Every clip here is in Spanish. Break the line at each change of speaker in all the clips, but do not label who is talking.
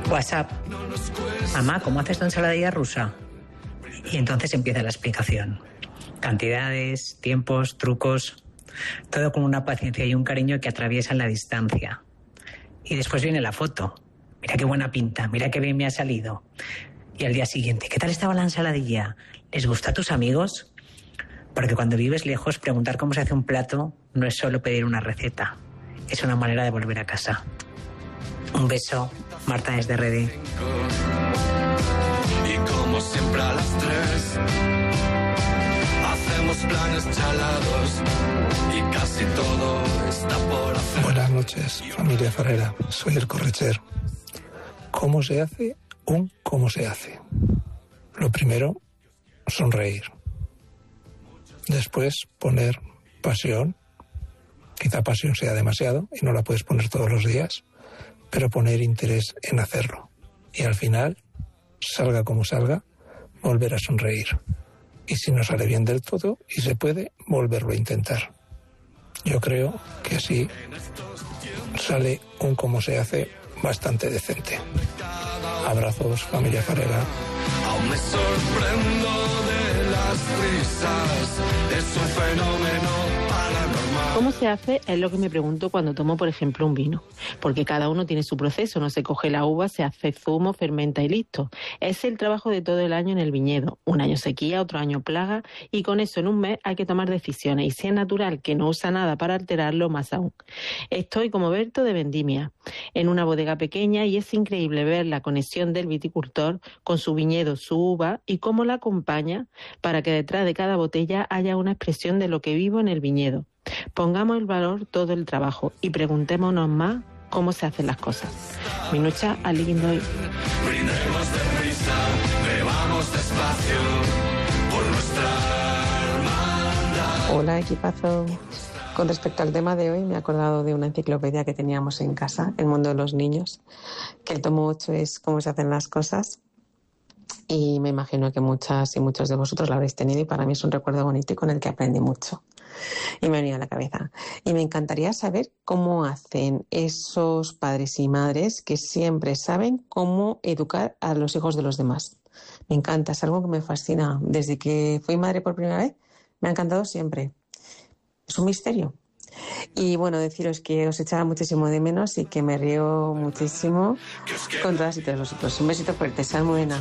WhatsApp. Mamá, ¿cómo haces tu ensaladilla rusa? Y entonces empieza la explicación. Cantidades, tiempos, trucos, todo con una paciencia y un cariño que atraviesan la distancia. Y después viene la foto. Mira qué buena pinta, mira qué bien me ha salido. Y al día siguiente, ¿qué tal estaba la ensaladilla? ¿Les gusta a tus amigos? Porque cuando vives lejos, preguntar cómo se hace un plato no es solo pedir una receta. Es una manera de volver a casa. Un beso, Marta desde Redding.
Y como siempre a las 3 hacemos planes chalados y casi todo está por hacer.
Buenas noches, familia Ferrera. Soy el Correcher. ¿Cómo se hace un cómo se hace? Lo primero, sonreír. Después, poner pasión. Quizá pasión sea demasiado y no la puedes poner todos los días, pero poner interés en hacerlo. Y al final, salga como salga, volver a sonreír. Y si no sale bien del todo y se puede, volverlo a intentar. Yo creo que así sale un cómo se hace bastante decente. Abrazos, familia Farera.
Aún me sorprendo de las risas, es un fenómeno paranormal.
¿Cómo se hace? Es lo que me pregunto cuando tomo, por ejemplo, un vino. Porque cada uno tiene su proceso, no se coge la uva, se hace zumo, fermenta y listo. Es el trabajo de todo el año en el viñedo. Un año sequía, otro año plaga, y con eso en un mes hay que tomar decisiones. Y si es natural, que no usa nada para alterarlo, más aún. Estoy como Berto de Vendimia, en una bodega pequeña, y es increíble ver la conexión del viticultor con su viñedo, su uva, y cómo la acompaña para que detrás de cada botella haya una expresión de lo que vivo en el viñedo. Pongamos el valor todo el trabajo y preguntémonos más cómo se hacen las cosas. Minucha al Liquindoy.
Brindemos deprisa, bebamos despacio por nuestra hermandad.
Hola, equipazo. Con respecto al tema de hoy, me he acordado de una enciclopedia que teníamos en casa, El mundo de los niños, que el tomo 8 es Cómo se hacen las cosas. Y me imagino que muchas y muchos de vosotros la habréis tenido, y para mí es un recuerdo bonito y con el que aprendí mucho. Y me venía a la cabeza. Y me encantaría saber cómo hacen esos padres y madres que siempre saben cómo educar a los hijos de los demás. Me encanta, es algo que me fascina. Desde que fui madre por primera vez, me ha encantado siempre. Es un misterio. Y bueno, deciros que os echaba muchísimo de menos y que me río muchísimo con todas y todos vosotros. Un besito fuerte, sean muy buenas.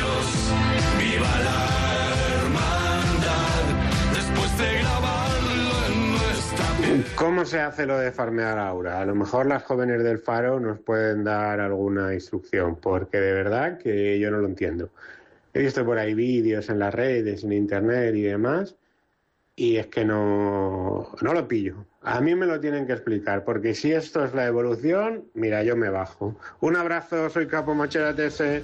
Viva la hermandad, después de grabarlo en nuestra...
¿Cómo se hace lo de farmear aura? A lo mejor las jóvenes del Faro nos pueden dar alguna instrucción, porque de verdad que yo no lo entiendo. He visto por ahí vídeos en las redes, en internet y demás, y es que no lo pillo. A mí me lo tienen que explicar, porque si esto es la evolución, mira, yo me bajo. Un abrazo, soy Capo Macheratese.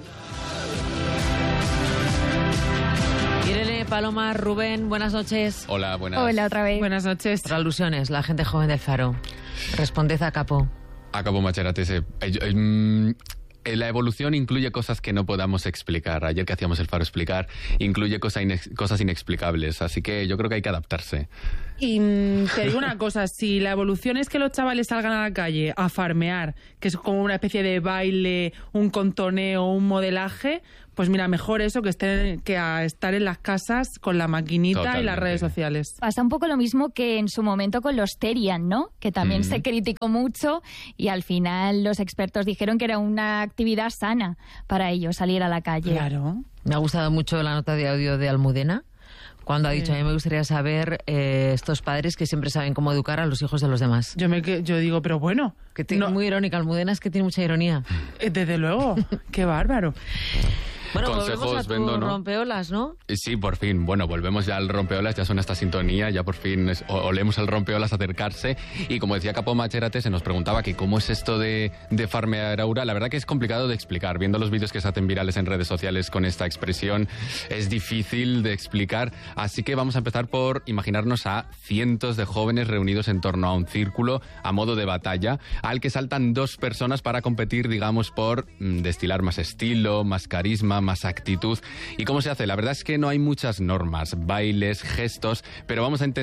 Irene, Paloma, Rubén, buenas noches.
Hola, buenas.
Hola, otra vez.
Buenas noches.
Por alusiones, la gente joven del Faro. Responded a Capo.
A Capo Macheratese. La evolución incluye cosas que no podamos explicar. Ayer que hacíamos el Faro Explicar, incluye cosas inexplicables. Así que yo creo que hay que adaptarse.
Y te digo una cosa, si la evolución es que los chavales salgan a la calle a farmear, que es como una especie de baile, un contoneo, un modelaje, pues mira, mejor eso que a estar en las casas con la maquinita. Totalmente. Y las redes sociales.
Pasa un poco lo mismo que en su momento con los Terian, ¿no? Que también se criticó mucho y al final los expertos dijeron que era una actividad sana para ellos salir a la calle.
Claro.
Me ha gustado mucho la nota de audio de Almudena, cuando ha dicho, a mí me gustaría saber estos padres que siempre saben cómo educar a los hijos de los demás.
Yo digo, pero bueno.
Que muy irónica, Almudena es que tiene mucha ironía.
Desde luego, qué bárbaro.
Bueno,
consejos
volvemos a tu
vendo, ¿no?
rompeolas, ¿no?
Sí, por fin. Bueno, volvemos ya al rompeolas, ya suena esta sintonía, ya por fin olemos al rompeolas acercarse. Y como decía Capo Macherate, se nos preguntaba que cómo es esto de farmear aura. La verdad que es complicado de explicar. Viendo los vídeos que se hacen virales en redes sociales con esta expresión, es difícil de explicar. Así que vamos a empezar por imaginarnos a cientos de jóvenes reunidos en torno a un círculo a modo de batalla, al que saltan dos personas para competir, digamos, por destilar más estilo, más carisma, más actitud. ¿Y cómo se hace? La verdad es que no hay muchas normas, bailes, gestos, pero vamos a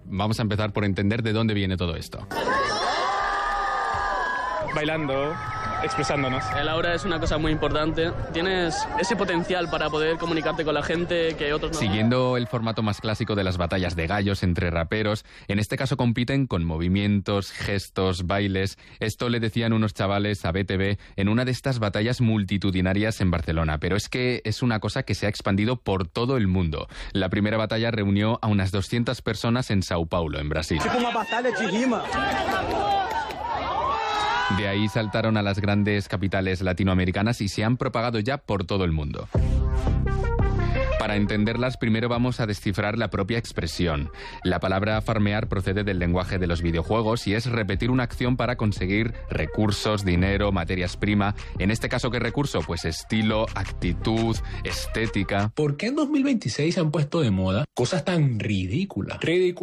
empezar por entender de dónde viene todo esto.
Bailando, expresándonos.
El aura es una cosa muy importante. Tienes ese potencial para poder comunicarte con la gente que otros no.
Siguiendo el formato más clásico de las batallas de gallos entre raperos, en este caso compiten con movimientos, gestos, bailes. Esto le decían unos chavales a BTV en una de estas batallas multitudinarias en Barcelona. Pero es que es una cosa que se ha expandido por todo el mundo. La primera batalla reunió a unas 200 personas en Sao Paulo, en Brasil. De ahí saltaron a las grandes capitales latinoamericanas y se han propagado ya por todo el mundo. Para entenderlas, primero vamos a descifrar la propia expresión. La palabra farmear procede del lenguaje de los videojuegos y es repetir una acción para conseguir recursos, dinero, materias prima. En este caso, ¿qué recurso? Pues estilo, actitud, estética.
¿Por qué en 2026 se han puesto de moda cosas tan ridículas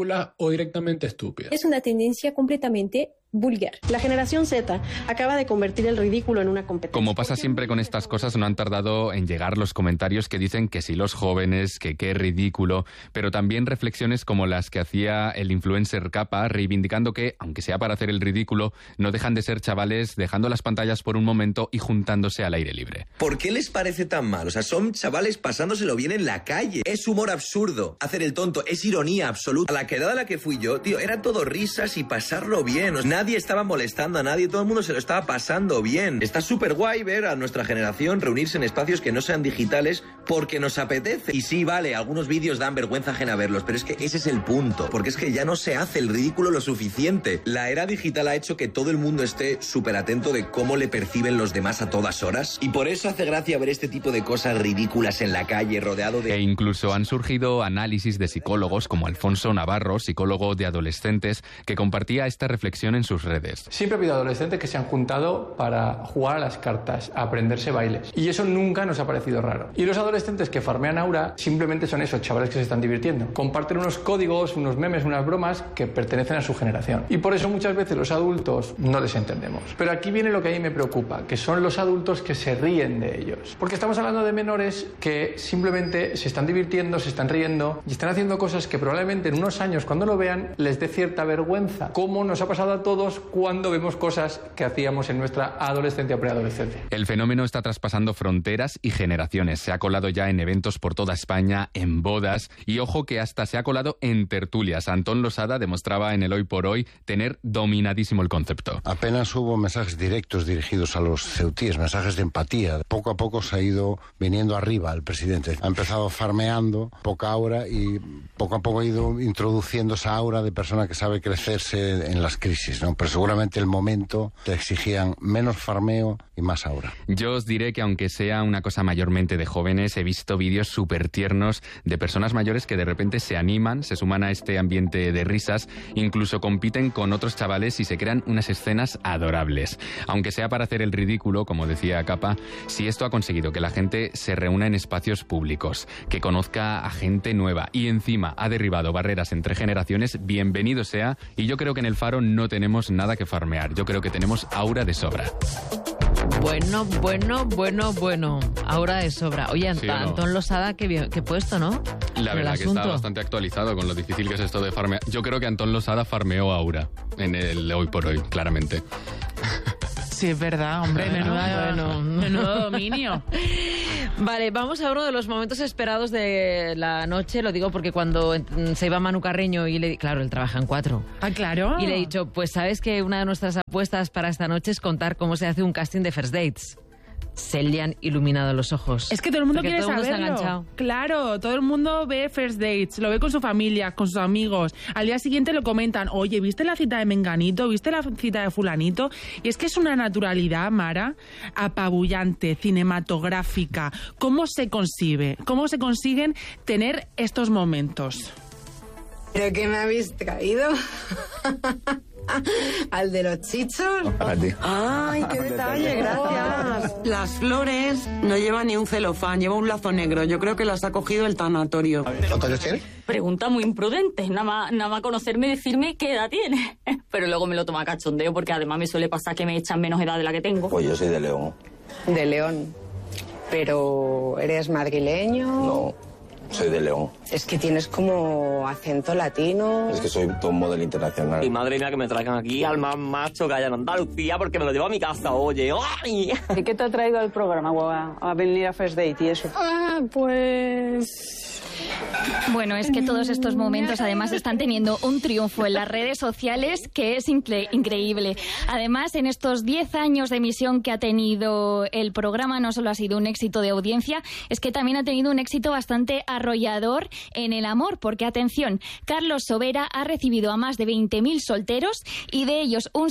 o directamente estúpidas?
Es una tendencia completamente vulgar. La generación Z acaba de convertir el ridículo en una competencia.
Como pasa siempre con estas cosas, no han tardado en llegar los comentarios que dicen que si los jóvenes, que qué ridículo, pero también reflexiones como las que hacía el influencer Capa, reivindicando que, aunque sea para hacer el ridículo, no dejan de ser chavales dejando las pantallas por un momento y juntándose al aire libre.
¿Por qué les parece tan mal? O sea, son chavales pasándoselo bien en la calle. Es humor absurdo, hacer el tonto, es ironía absoluta. A la quedada a la que fui yo, tío, era todo risas y pasarlo bien. O sea, nadie estaba molestando a nadie, todo el mundo se lo estaba pasando bien. Está súper guay ver a nuestra generación reunirse en espacios que no sean digitales porque nos apetece. Y sí, vale, algunos vídeos dan vergüenza ajena verlos, pero es que ese es el punto, porque es que ya no se hace el ridículo lo suficiente. La era digital ha hecho que todo el mundo esté súper atento de cómo le perciben los demás a todas horas, y por eso hace gracia ver este tipo de cosas ridículas en la calle, rodeado de...
E incluso han surgido análisis de psicólogos como Alfonso Navarro, psicólogo de adolescentes, que compartía esta reflexión en sus redes.
Siempre ha habido adolescentes que se han juntado para jugar a las cartas, a aprenderse bailes. Y eso nunca nos ha parecido raro. Y los adolescentes que farmean aura simplemente son esos chavales que se están divirtiendo. Comparten unos códigos, unos memes, unas bromas que pertenecen a su generación. Y por eso muchas veces los adultos no les entendemos. Pero aquí viene lo que a mí me preocupa, que son los adultos que se ríen de ellos. Porque estamos hablando de menores que simplemente se están divirtiendo, se están riendo y están haciendo cosas que probablemente en unos años, cuando lo vean, les dé cierta vergüenza. Como nos ha pasado a todos cuando vemos cosas que hacíamos en nuestra adolescencia o preadolescencia.
El fenómeno está traspasando fronteras y generaciones. Se ha colado ya en eventos por toda España, en bodas, y ojo que hasta se ha colado en tertulias. Antón Losada demostraba en el Hoy por Hoy tener dominadísimo el concepto.
Apenas hubo mensajes directos dirigidos a los ceutíes, mensajes de empatía. Poco a poco se ha ido viniendo arriba el presidente. Ha empezado farmeando poca aura y poco a poco ha ido introduciendo esa aura de persona que sabe crecerse en las crisis, ¿no? Pero seguramente el momento te exigían menos farmeo y más aura.
Yo os diré que aunque sea una cosa mayormente de jóvenes, he visto vídeos súper tiernos de personas mayores que de repente se animan, se suman a este ambiente de risas, incluso compiten con otros chavales y se crean unas escenas adorables. Aunque sea para hacer el ridículo, como decía Capa, si esto ha conseguido que la gente se reúna en espacios públicos, que conozca a gente nueva y encima ha derribado barreras entre generaciones, bienvenido sea. Y yo creo que en el Faro no tenemos nada que farmear. Yo creo que tenemos aura de sobra.
Bueno. Aura de sobra. Oye,
¿Sí o no?
Antón Losada, qué puesto, ¿no?
La verdad que está bastante actualizado con lo difícil que es esto de farmear. Yo creo que Antón Losada farmeó aura en el Hoy por Hoy, claramente.
Sí, es verdad, hombre, menudo dominio.
Vale, vamos a uno de los momentos esperados de la noche, lo digo porque cuando se iba Manu Carreño y claro, él trabaja en 4.
Ah, claro.
Y le he dicho, pues sabes que una de nuestras apuestas para esta noche es contar cómo se hace un casting de First Dates. Se le han iluminado los ojos.
Es que todo el mundo
porque
quiere
todo el mundo
saberlo.
está enganchado.
Claro, todo el mundo ve First Dates, lo ve con su familia, con sus amigos. Al día siguiente lo comentan, oye, ¿viste la cita de Menganito? ¿Viste la cita de Fulanito? Y es que es una naturalidad, Mara, apabullante, cinematográfica. ¿Cómo se concibe? ¿Cómo se consiguen tener estos momentos?
¿Pero qué me habéis traído? ¿Al de los chichos?
Para ti.
¡Ay, qué detalle! Gracias. Las flores no llevan ni un celofán, lleva un lazo negro. Yo creo que las ha cogido el tanatorio.
¿Cuántos años tienes?
Pregunta muy imprudente. Nada más conocerme y decirme qué edad tiene. Pero luego me lo toma a cachondeo porque además me suele pasar que me echan menos edad de la que tengo.
Pues yo soy de León.
De León. ¿Pero eres madrileño?
No.
Soy de León.
Es que tienes como acento latino.
Es que soy top model internacional.
Y madre mía que me traigan aquí al más macho que haya en Andalucía porque me lo llevo a mi casa, oye. ¡Ay!
¿Y qué te ha traído al programa a venir a First Date y eso?
Pues... Bueno, es que todos estos momentos además están teniendo un triunfo en las redes sociales que es increíble. Además, en estos 10 años de emisión que ha tenido el programa, no solo ha sido un éxito de audiencia, es que también ha tenido un éxito bastante arrollador en el amor, porque, atención, Carlos Sobera ha recibido a más de 20.000 solteros y de ellos un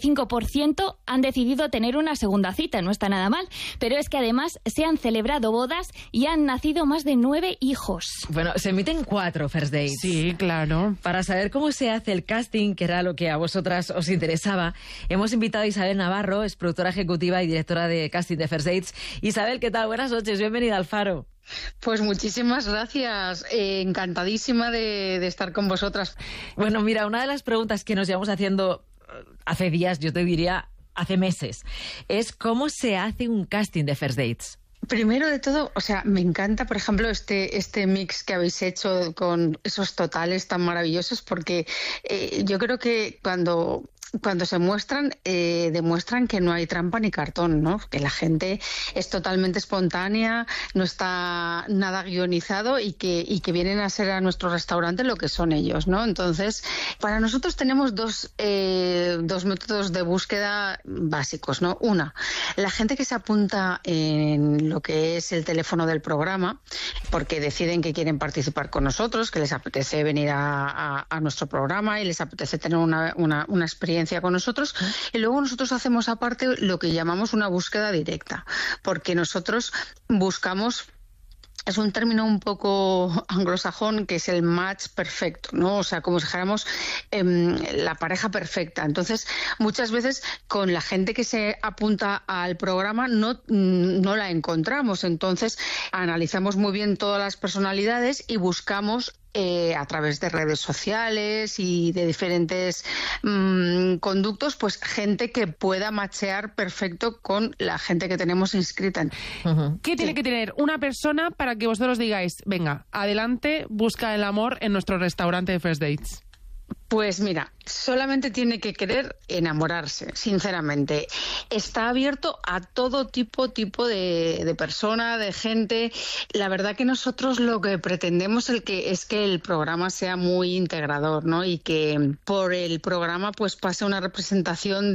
65% han decidido tener una segunda cita. No está nada mal, pero es que además se han celebrado bodas y han nacido más de 9 hijos.
Bueno, se emiten 4 First Dates.
Sí, claro.
Para saber cómo se hace el casting, que era lo que a vosotras os interesaba, hemos invitado a Isabel Navarro, es productora ejecutiva y directora de casting de First Dates. Isabel, ¿qué tal? Buenas noches, bienvenida al Faro.
Pues muchísimas gracias, encantadísima de estar con vosotras.
Bueno, mira, una de las preguntas que nos llevamos haciendo hace días, yo te diría hace meses, es cómo se hace un casting de First Dates.
Primero de todo, o sea, me encanta, por ejemplo, este mix que habéis hecho con esos totales tan maravillosos, porque yo creo que cuando se muestran, demuestran que no hay trampa ni cartón, ¿no? Que la gente es totalmente espontánea, no está nada guionizado y que vienen a ser a nuestro restaurante lo que son ellos, ¿no? Entonces, para nosotros tenemos dos métodos de búsqueda básicos, ¿no? Una, la gente que se apunta en lo que es el teléfono del programa, porque deciden que quieren participar con nosotros, que les apetece venir a nuestro programa y les apetece tener una experiencia con nosotros, y luego nosotros hacemos aparte lo que llamamos una búsqueda directa, porque nosotros buscamos, es un término un poco anglosajón, que es el match perfecto, ¿no? O sea, como si dijéramos la pareja perfecta. Entonces, muchas veces con la gente que se apunta al programa no la encontramos. Entonces, analizamos muy bien todas las personalidades y buscamos a través de redes sociales y de diferentes conductos, pues gente que pueda matchear perfecto con la gente que tenemos inscrita.
¿Qué tiene que tener una persona para que vosotros digáis, venga, adelante, busca el amor en nuestro restaurante de First Dates?
Pues mira, solamente tiene que querer enamorarse, sinceramente. Está abierto a todo tipo de persona, de gente. La verdad que nosotros lo que pretendemos es que el programa sea muy integrador, ¿no? Y que por el programa pues pase una representación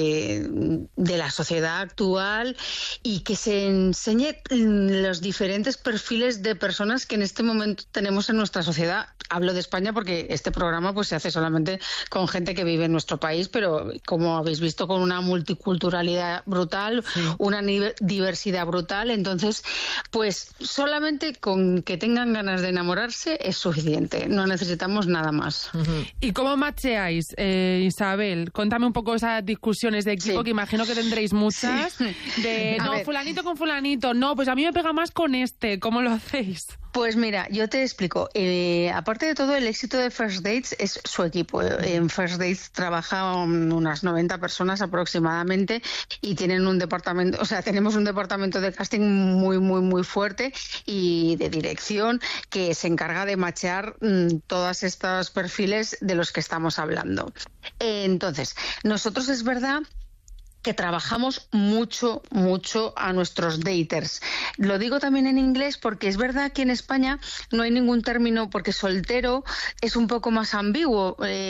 de la sociedad actual y que se enseñe los diferentes perfiles de personas que en este momento tenemos en nuestra sociedad. Hablo de España porque este programa pues se hace solamente con gente que vive en nuestro país, pero como habéis visto, con una multiculturalidad brutal, una diversidad brutal. Entonces, pues solamente con que tengan ganas de enamorarse es suficiente, no necesitamos nada más.
¿Y cómo matcheáis, Isabel? Cuéntame un poco esas discusiones de equipo, que imagino que tendréis muchas, de no, fulanito con fulanito, no, pues a mí me pega más con este, ¿cómo lo hacéis?
Pues mira, yo te explico. Aparte de todo, el éxito de First Dates es su equipo. En First Dates trabajan unas 90 personas aproximadamente y tienen un departamento, o sea, tenemos un departamento de casting muy, muy, muy fuerte y de dirección que se encarga de matchear todos estos perfiles de los que estamos hablando. Entonces, nosotros es verdad que trabajamos mucho a nuestros daters. Lo digo también en inglés porque es verdad que en España no hay ningún término, porque soltero es un poco más ambiguo,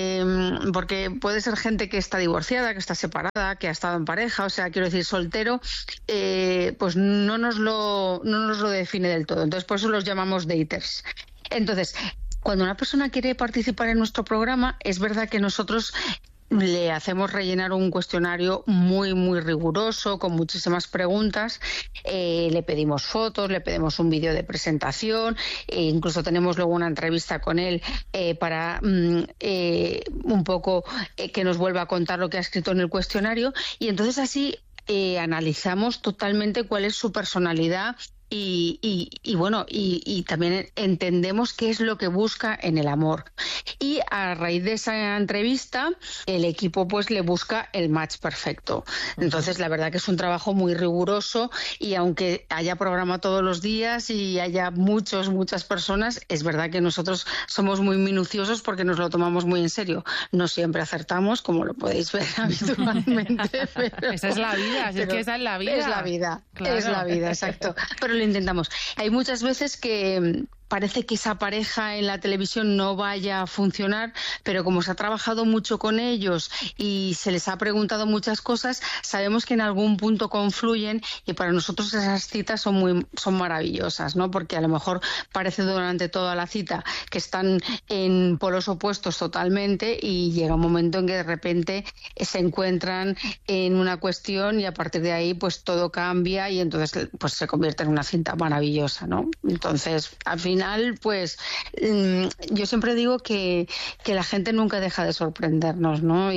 porque puede ser gente que está divorciada, que está separada, que ha estado en pareja. O sea, quiero decir, soltero pues no nos lo define del todo. Entonces, por eso los llamamos daters. Entonces, cuando una persona quiere participar en nuestro programa, es verdad que nosotros le hacemos rellenar un cuestionario muy, muy riguroso, con muchísimas preguntas. Le pedimos fotos, le pedimos un vídeo de presentación, incluso tenemos luego una entrevista con él para un poco que nos vuelva a contar lo que ha escrito en el cuestionario. Y entonces así analizamos totalmente cuál es su personalidad y bueno, y también entendemos qué es lo que busca en el amor. Y a raíz de esa entrevista, el equipo pues le busca el match perfecto. Entonces, la verdad que es un trabajo muy riguroso, y aunque haya programa todos los días y haya muchas personas, es verdad que nosotros somos muy minuciosos porque nos lo tomamos muy en serio. No siempre acertamos, como lo podéis ver habitualmente. Pero,
esa es la vida, es que esa es la vida.
Es la vida,
claro.
Es la vida, exacto. Pero lo intentamos. Hay muchas veces que parece que esa pareja en la televisión no vaya a funcionar, pero como se ha trabajado mucho con ellos y se les ha preguntado muchas cosas, sabemos que en algún punto confluyen, y para nosotros esas citas son maravillosas, ¿no? Porque a lo mejor parece durante toda la cita que están en polos opuestos totalmente, y llega un momento en que de repente se encuentran en una cuestión, y a partir de ahí pues todo cambia, y entonces pues se convierte en una cinta maravillosa, ¿no? Entonces, al final, pues yo siempre digo que la gente nunca deja de sorprendernos, ¿no?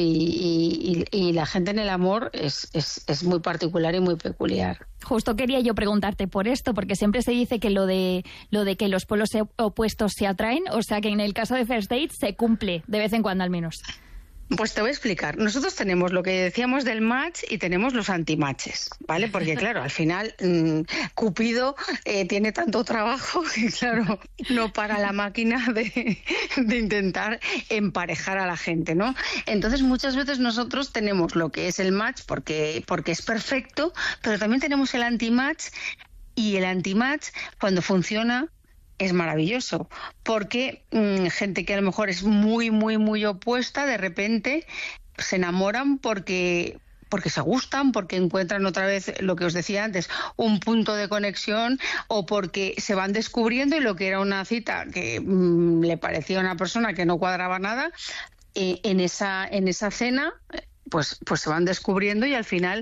Y la gente en el amor es muy particular y muy peculiar.
Justo quería yo preguntarte por esto, porque siempre se dice que lo de que los polos opuestos se atraen, o sea que en el caso de First Dates se cumple de vez en cuando al menos.
Pues te voy a explicar. Nosotros tenemos lo que decíamos del match y tenemos los anti-matches, ¿vale? Porque, claro, al final Cupido tiene tanto trabajo que, claro, no para la máquina de intentar emparejar a la gente, ¿no? Entonces, muchas veces nosotros tenemos lo que es el match porque es perfecto, pero también tenemos el anti-match, y el anti-match, cuando funciona, es maravilloso, porque gente que a lo mejor es muy opuesta, de repente se enamoran porque se gustan, porque encuentran otra vez lo que os decía antes, un punto de conexión, o porque se van descubriendo, y lo que era una cita que le parecía a una persona que no cuadraba nada, en esa cena pues se van descubriendo, y al final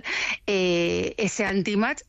ese anti-match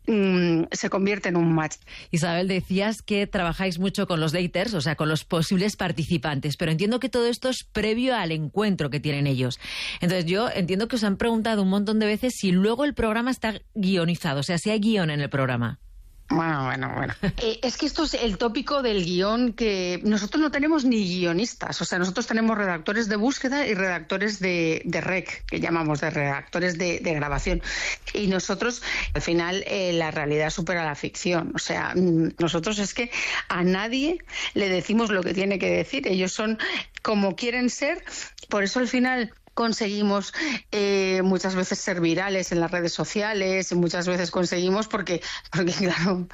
se convierte en un match.
Isabel, decías que trabajáis mucho con los daters, o sea, con los posibles participantes, pero entiendo que todo esto es previo al encuentro que tienen ellos. Entonces yo entiendo que os han preguntado un montón de veces si luego el programa está guionizado, o sea, si hay guión en el programa.
Bueno. Es que esto es el tópico del guión, que nosotros no tenemos ni guionistas. O sea, nosotros tenemos redactores de búsqueda y redactores de rec, que llamamos de redactores de grabación. Y nosotros, al final, la realidad supera la ficción. O sea, nosotros es que a nadie le decimos lo que tiene que decir. Ellos son como quieren ser. Por eso, al final, conseguimos muchas veces ser virales en las redes sociales, muchas veces conseguimos porque claro,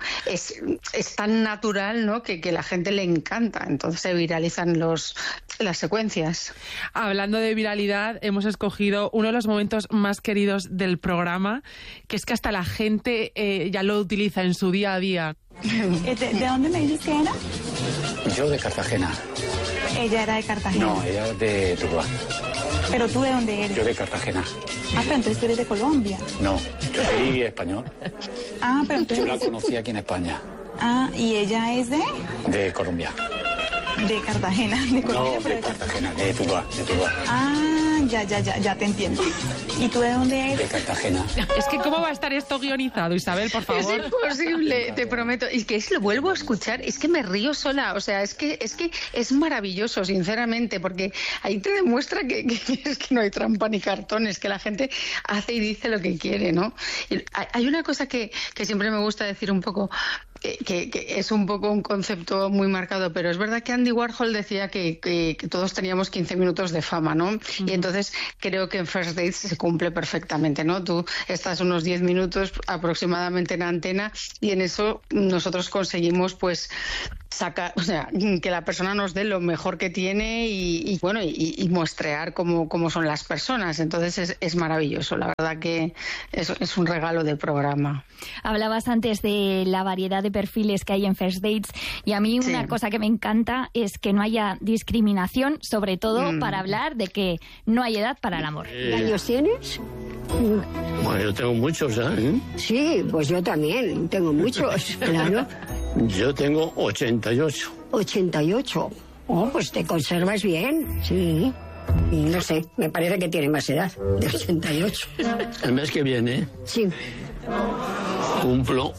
es tan natural, ¿no?, que la gente le encanta, entonces se viralizan las secuencias.
Hablando de viralidad, hemos escogido uno de los momentos más queridos del programa, que es que hasta la gente ya lo utiliza en su día a día.
¿De dónde me dices que era?
Yo de Cartagena.
¿Ella era de Cartagena?
No, ella de Tuluá.
¿Pero tú de dónde eres?
Yo de Cartagena.
Ah, pero entonces tú eres de Colombia.
No, yo soy español.
Ah, pero entonces...
Yo la conocí aquí en España.
Ah, ¿y ella es de?
De Colombia.
De Cartagena, de Colombia.
No, de Cartagena, de Tuluá.
Ah, ya te entiendo. ¿Y tú de dónde eres?
De Cartagena.
Es que ¿cómo va a estar esto guionizado, Isabel, por favor?
Es imposible, te prometo. Y que lo vuelvo a escuchar, es que me río sola. O sea, es que es maravilloso, sinceramente, porque ahí te demuestra que es que no hay trampa ni cartones, que la gente hace y dice lo que quiere, ¿no? Y hay una cosa que siempre me gusta decir un poco, que es un poco un concepto muy marcado, pero es verdad que Andy Warhol decía que todos teníamos 15 minutos de fama, ¿no? Y entonces creo que en First Dates se cumple perfectamente, ¿no? Tú estás unos 10 minutos aproximadamente en antena, y en eso nosotros conseguimos pues sacar, o sea, que la persona nos dé lo mejor que tiene y muestrear cómo son las personas. Entonces es maravilloso, la verdad que es un regalo de programa.
Hablabas antes de la variedad de perfiles que hay en First Dates, y a mí una cosa que me encanta es que no haya discriminación, sobre todo para hablar de que no hay edad para el amor.
¿Qué años tienes?
Bueno, yo tengo muchos ya, ¿eh?
Sí, pues yo también tengo muchos, claro.
Yo tengo 88.
88. Oh, pues te conservas bien, sí. No sé, me parece que tiene más edad, de 88.
El mes que viene.
Sí.
Cumplo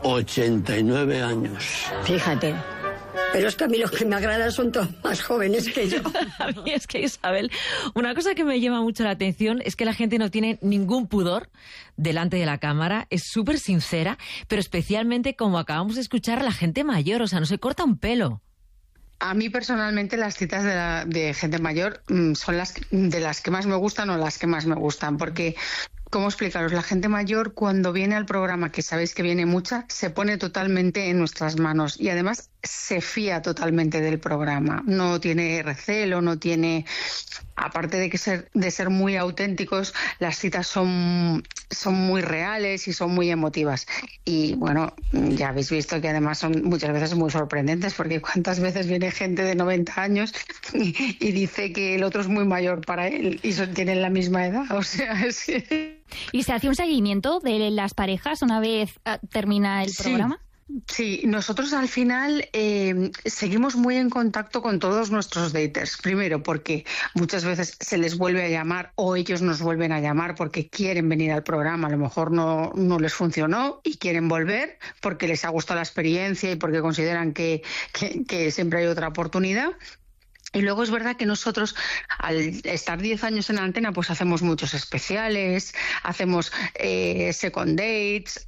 89 años.
Fíjate. Pero es que a mí los que me agradan son todos más jóvenes que yo.
A mí es que, Isabel, una cosa que me llama mucho la atención es que la gente no tiene ningún pudor delante de la cámara, es súper sincera, pero especialmente, como acabamos de escuchar, a la gente mayor, o sea, no se corta un pelo.
A mí personalmente las citas de gente mayor son de las que más me gustan o las que más me gustan, porque... ¿Cómo explicaros? La gente mayor, cuando viene al programa, que sabéis que viene mucha, se pone totalmente en nuestras manos y además se fía totalmente del programa. No tiene recelo, no tiene... Aparte de ser muy auténticos, las citas son muy reales y son muy emotivas. Y bueno, ya habéis visto que además son muchas veces muy sorprendentes, porque cuántas veces viene gente de 90 años y dice que el otro es muy mayor para él y tienen la misma edad. O sea, es que...
¿Y se hace un seguimiento de las parejas una vez termina el programa?
Sí, nosotros al final seguimos muy en contacto con todos nuestros daters. Primero porque muchas veces se les vuelve a llamar o ellos nos vuelven a llamar porque quieren venir al programa. A lo mejor no les funcionó y quieren volver porque les ha gustado la experiencia y porque consideran que siempre hay otra oportunidad. Y luego es verdad que nosotros, al estar 10 años en la antena, pues hacemos muchos especiales, hacemos second dates,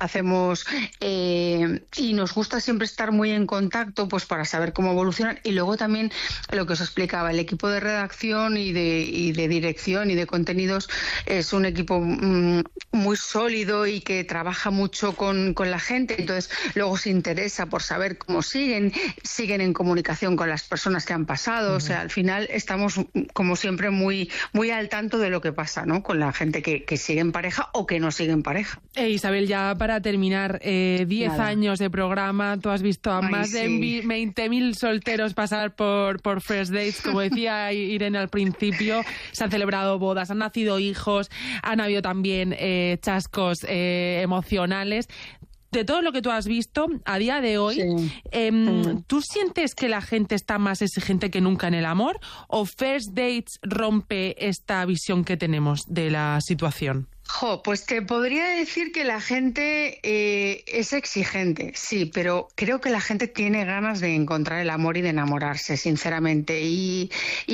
y nos gusta siempre estar muy en contacto, pues para saber cómo evolucionan. Y luego también lo que os explicaba, el equipo de redacción y de dirección y de contenidos es un equipo muy sólido y que trabaja mucho con la gente. Entonces luego se interesa por saber cómo siguen en comunicación con las personas que han pasado. O sea, al final estamos, como siempre, muy, muy al tanto de lo que pasa, ¿no? Con la gente que sigue en pareja o que no sigue en pareja.
Isabel, ya para terminar, 10 años de programa, tú has visto a más de 20.000 solteros pasar por First Dates, como decía Irene al principio. Se han celebrado bodas, han nacido hijos, han habido también chascos emocionales. De todo lo que tú has visto a día de hoy, ¿tú sientes que la gente está más exigente que nunca en el amor o First Dates rompe esta visión que tenemos de la situación?
Pues te podría decir que la gente es exigente, sí, pero creo que la gente tiene ganas de encontrar el amor y de enamorarse, sinceramente. Y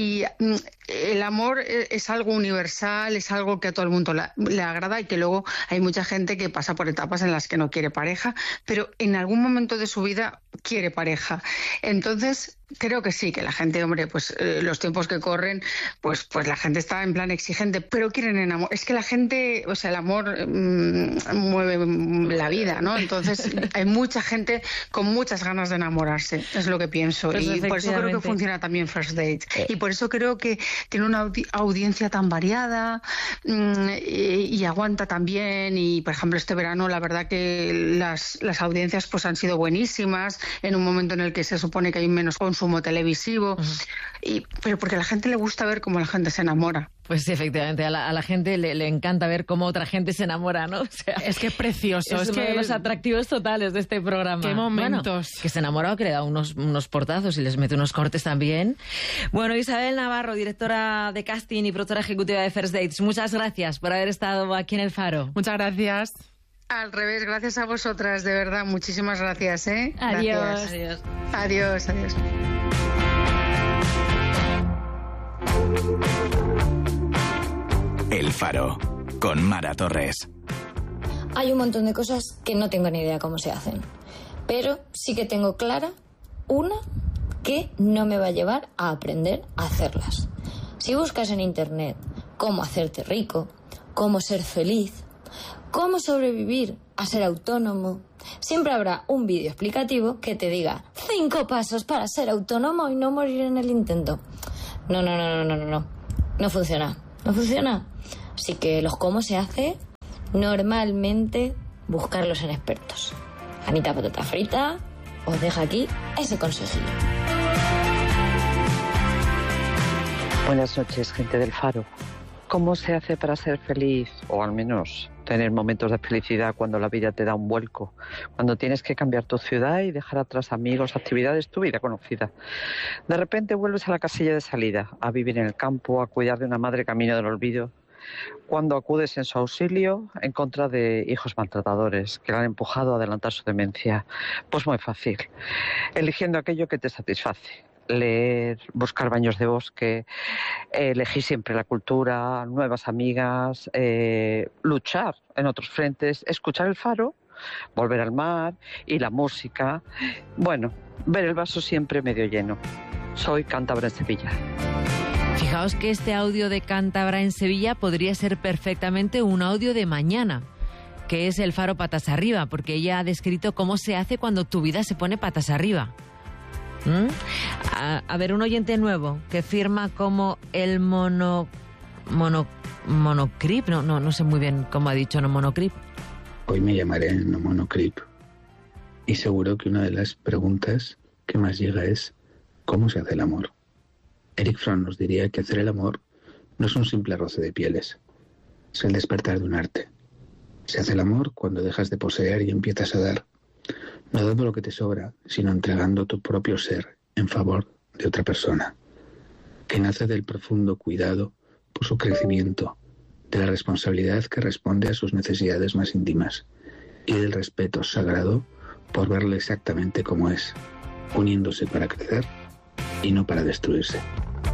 el amor es algo universal, es algo que a todo el mundo le agrada y que luego hay mucha gente que pasa por etapas en las que no quiere pareja, pero en algún momento de su vida quiere pareja. Entonces... creo que sí, que la gente, hombre, pues los tiempos que corren, pues la gente está en plan exigente, pero quieren enamorar. Es que la gente, o sea, el amor mueve la vida, ¿no? Entonces hay mucha gente con muchas ganas de enamorarse, es lo que pienso. Pues y por eso creo que funciona también First Date. Y por eso creo que tiene una audiencia tan variada y aguanta también. Y, por ejemplo, este verano, la verdad que las audiencias pues han sido buenísimas, en un momento en el que se supone que hay menos consumo televisivo, pero porque a la gente le gusta ver cómo la gente se enamora.
Pues sí, efectivamente, a la gente le encanta ver cómo otra gente se enamora, ¿no? O sea,
es que es precioso.
Es uno de los atractivos totales de este programa.
¡Qué momentos!
Bueno, que se enamora o que le da unos portazos y les mete unos cortes también. Bueno, Isabel Navarro, directora de casting y productora ejecutiva de First Dates, muchas gracias por haber estado aquí en El Faro.
Muchas gracias.
Al revés, gracias a vosotras, de verdad, muchísimas gracias, ¿eh?
Adiós.
Gracias. Adiós. Adiós.
El Faro, con Mara Torres.
Hay un montón de cosas que no tengo ni idea cómo se hacen, pero sí que tengo clara una que no me va a llevar a aprender a hacerlas. Si buscas en internet cómo hacerte rico, cómo ser feliz, cómo sobrevivir a ser autónomo, siempre habrá un vídeo explicativo que te diga 5 pasos para ser autónomo y no morir en el intento. No. No funciona. Así que los cómo se hace, normalmente buscarlos en expertos. Anita Patata Frita os deja aquí ese consejillo.
Buenas noches, gente del Faro. ¿Cómo se hace para ser feliz? O al menos tener momentos de felicidad cuando la vida te da un vuelco. Cuando tienes que cambiar tu ciudad y dejar atrás amigos, actividades, tu vida conocida. De repente vuelves a la casilla de salida, a vivir en el campo, a cuidar de una madre camino del olvido. cuando acudes en su auxilio en contra de hijos maltratadores que le han empujado a adelantar su demencia? Pues muy fácil, eligiendo aquello que te satisface. Leer, buscar baños de bosque, elegir siempre la cultura, nuevas amigas, luchar en otros frentes, escuchar el faro, volver al mar y la música. Bueno, ver el vaso siempre medio lleno. Soy cántabra en Sevilla.
Fijaos que este audio de cántabra en Sevilla podría ser perfectamente un audio de mañana, que es el faro patas arriba, porque ella ha descrito cómo se hace cuando tu vida se pone patas arriba. A ver, un oyente nuevo que firma como el monocrip, no sé muy bien cómo ha dicho, no monocrip.
Hoy me llamaré no monocrip y seguro que una de las preguntas que más llega es ¿cómo se hace el amor? Eric Fromm nos diría que hacer el amor no es un simple roce de pieles, es el despertar de un arte. Se hace el amor cuando dejas de poseer y empiezas a dar. No dando lo que te sobra, sino entregando tu propio ser en favor de otra persona, que nace del profundo cuidado por su crecimiento, de la responsabilidad que responde a sus necesidades más íntimas y del respeto sagrado por verle exactamente como es, uniéndose para crecer y no para destruirse.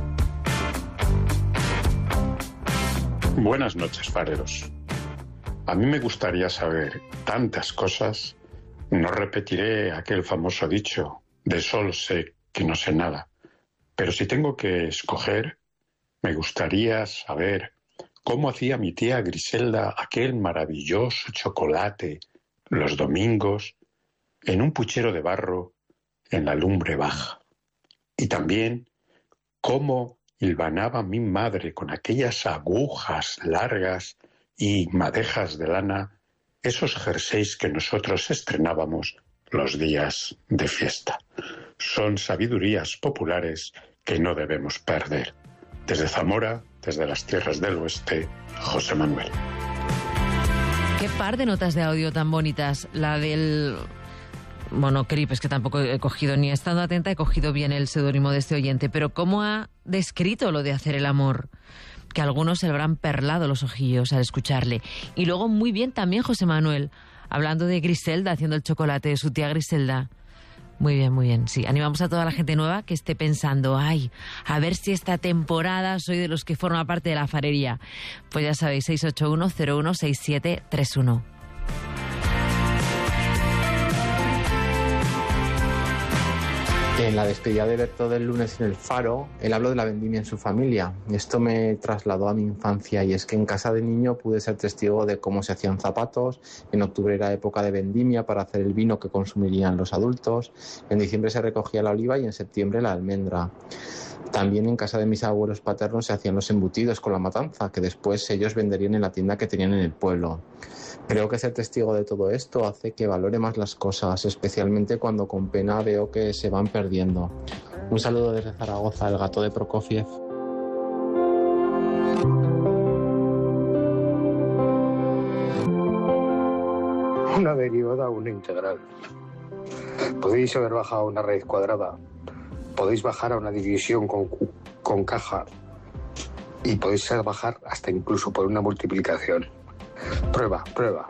Buenas noches, fareros. A mí me gustaría saber tantas cosas. No repetiré aquel famoso dicho, de solo sé que no sé nada, pero si tengo que escoger, me gustaría saber cómo hacía mi tía Griselda aquel maravilloso chocolate los domingos en un puchero de barro en la lumbre baja. Y también cómo hilvanaba mi madre con aquellas agujas largas y madejas de lana esos jerseys que nosotros estrenábamos los días de fiesta. Son sabidurías populares que no debemos perder. Desde Zamora, desde las tierras del oeste, José Manuel.
Qué par de notas de audio tan bonitas. La del monocrip, es que tampoco he cogido, ni estando atenta, he cogido bien el seudónimo de este oyente, pero cómo ha descrito lo de hacer el amor, que algunos se le habrán perlado los ojillos al escucharle. Y luego muy bien también José Manuel, hablando de Griselda, haciendo el chocolate de su tía Griselda. Muy bien, sí. Animamos a toda la gente nueva que esté pensando, ay, a ver si esta temporada soy de los que forman parte de la farería. Pues ya sabéis, 681-016731.
En la despedida de Berto del lunes en El Faro, él habló de la vendimia en su familia. Esto me trasladó a mi infancia y es que en casa de niño pude ser testigo de cómo se hacían zapatos. En octubre era época de vendimia para hacer el vino que consumirían los adultos. En diciembre se recogía la oliva y en septiembre la almendra. También en casa de mis abuelos paternos se hacían los embutidos con la matanza, que después ellos venderían en la tienda que tenían en el pueblo. Creo que ser testigo de todo esto hace que valore más las cosas, especialmente cuando con pena veo que se van perdiendo. Un saludo desde Zaragoza, el gato de Prokofiev.
Una derivada o una integral. Podéis haber bajado a una raíz cuadrada, podéis bajar a una división con caja y podéis bajar hasta incluso por una multiplicación. Prueba.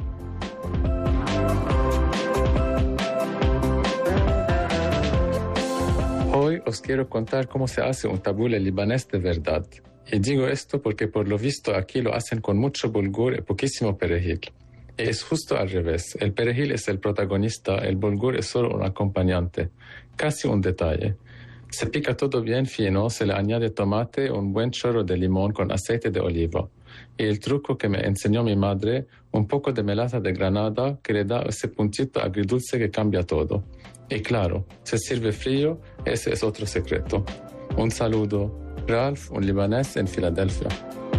Hoy os quiero contar cómo se hace un tabule libanés de verdad. Y digo esto porque por lo visto aquí lo hacen con mucho bulgur y poquísimo perejil. Es justo al revés. El perejil es el protagonista, el bulgur es solo un acompañante, casi un detalle. Se pica todo bien fino, se le añade tomate, un buen chorro de limón con aceite de oliva. Y el truco que me enseñó mi madre, un poco de melaza de granada que le da ese puntito agridulce que cambia todo. Y claro, se sirve frío, ese es otro secreto. Un saludo. Ralph, un libanés en Filadelfia.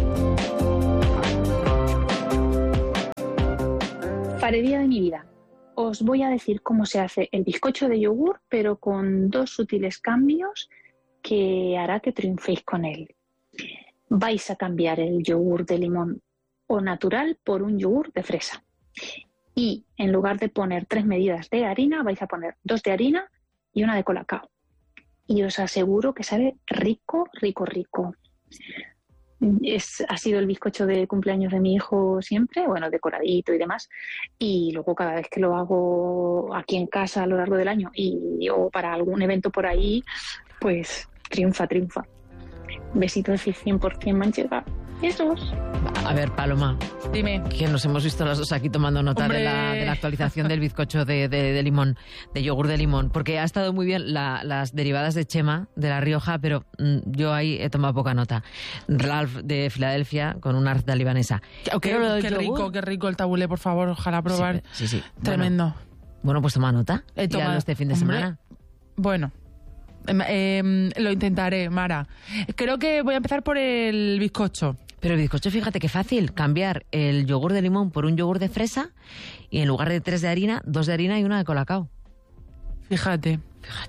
Farería de mi vida. Os voy a decir cómo se hace el bizcocho de yogur, pero con dos sutiles cambios que hará que triunféis con él. Vais a cambiar el yogur de limón o natural por un yogur de fresa. Y en lugar de poner 3 medidas de harina, vais a poner 2 de harina y 1 de colacao. Y os aseguro que sabe rico. ha sido el bizcocho de cumpleaños de mi hijo siempre, bueno, decoradito y demás. Y luego cada vez que lo hago aquí en casa a lo largo del año o para algún evento por ahí, pues triunfa. Besitos de 100% manchega. Besos.
A ver, Paloma.
Dime.
Que nos hemos visto las dos aquí tomando nota de la actualización del bizcocho de limón, de yogur de limón, porque ha estado muy bien las derivadas de Chema, de La Rioja, pero yo ahí he tomado poca nota. Ralph de Filadelfia con una arza libanesa.
Qué rico el tabulé, por favor, ojalá probar.
Sí.
Tremendo.
Bueno, pues toma nota. Ya este fin de semana.
Bueno. Lo intentaré, Mara. Creo que voy a empezar por el bizcocho.
Pero el bizcocho, fíjate qué fácil. Cambiar el yogur de limón por un yogur de fresa y en lugar de 3 de harina, 2 de harina y 1 de colacao. Fíjate.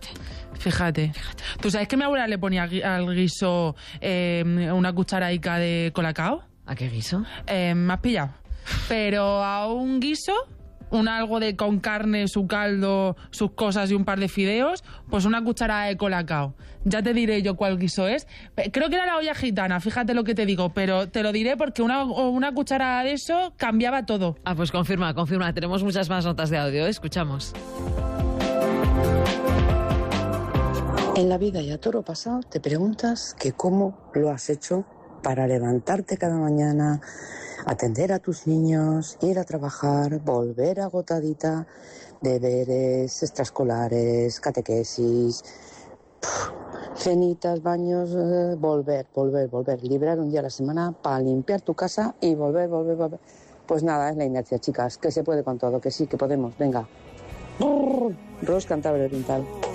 ¿Tú sabes que mi abuela le ponía al guiso una cucharadica de colacao? ¿A qué guiso?
Me has pillado. Pero a un guiso... algo con carne, su caldo, sus cosas y un par de fideos, pues una cucharada de colacao. Ya te diré yo cuál guiso es. Creo que era la olla gitana, fíjate lo que te digo, pero te lo diré porque una cucharada de eso cambiaba todo.
Ah, pues confirma. Tenemos muchas más notas de audio, escuchamos.
En la vida y a toro pasado te preguntas que cómo lo has hecho para levantarte cada mañana, atender a tus niños, ir a trabajar, volver agotadita, deberes extraescolares, catequesis, cenitas, baños, volver, librar un día a la semana para limpiar tu casa y volver. Pues nada, es la inercia, chicas, que se puede con todo, que sí, que podemos, venga. Ros Cantabria Oriental.